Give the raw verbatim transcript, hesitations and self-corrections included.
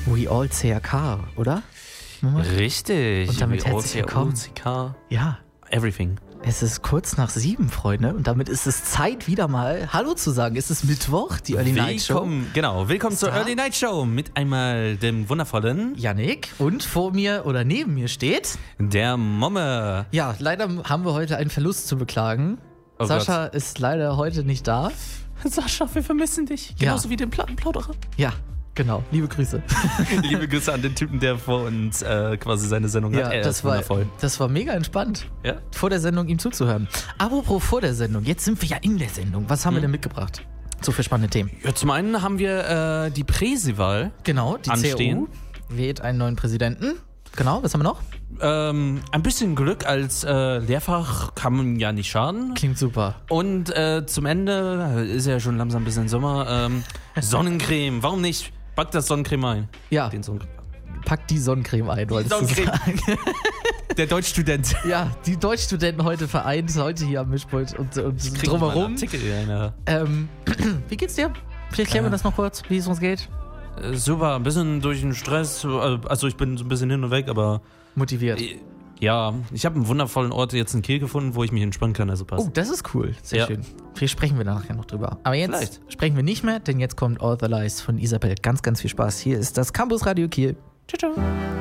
We all C R K, oder? Mama? Richtig. Und damit We all herzlich willkommen. C K. Ja. Everything. Es ist kurz nach sieben, Freunde, und damit ist es Zeit, wieder mal Hallo zu sagen. Es ist Mittwoch, die Early Night Show. Willkommen, genau, willkommen zur Da. Early Night Show mit einmal dem wundervollen Yannick, und vor mir oder neben mir steht... der Momme. Ja, leider haben wir heute einen Verlust zu beklagen. Oh Sascha ist leider heute nicht da. Sascha, wir vermissen dich. Ja. Genauso wie den Plattenplauderer. Ja, genau. Liebe Grüße. Liebe Grüße an den Typen, der vor uns äh, quasi seine Sendung Ja, hat. Er das ist war, wundervoll. das war mega entspannt, Ja? vor der Sendung ihm zuzuhören. Apropos vor der Sendung, jetzt sind wir ja in der Sendung. Was haben wir denn mitgebracht? So für spannende Themen. Ja, zum einen haben wir äh, die Präsiwahl. Genau, die Anstehen. C D U wählt einen neuen Präsidenten. Genau, was haben wir noch? Ähm, ein bisschen Glück als äh, Lehrfach kann man ja nicht schaden. Klingt super. Und äh, zum Ende, ist ja schon langsam ein bisschen Sommer, ähm, Sonnencreme, warum nicht? Pack das Sonnencreme ein. Ja, Den Sonnencreme. pack die Sonnencreme ein, wolltest du Sonnencreme. sagen. Der Deutschstudent. Ja, die Deutschstudenten heute vereint, heute hier am Mischpult und, und Krieg ich mal einen drumherum. Artikel, eine, Ähm, wie geht's dir? Vielleicht klären wir Äh. das noch kurz, wie es uns geht. äh, super, ein bisschen durch den Stress, also ich bin so ein bisschen hin und weg, aber Motiviert. äh, ja, ich habe einen wundervollen Ort jetzt in Kiel gefunden, wo ich mich entspannen kann, also passt. Oh, das ist cool. Sehr Ja. schön. Vielleicht sprechen wir da nachher noch drüber. Aber jetzt Vielleicht. sprechen wir nicht mehr, denn jetzt kommt All the Lies von Isabel. Ganz, ganz viel Spaß. Hier ist das Campus Radio Kiel. Ciao, ciao.